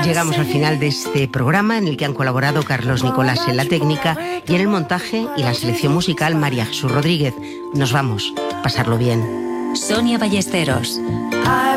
Llegamos al final de este programa en el que han colaborado Carlos Nicolás en la técnica y en el montaje y la selección musical María Jesús Rodríguez. Nos vamos, pasarlo bien. Sonia Ballesteros.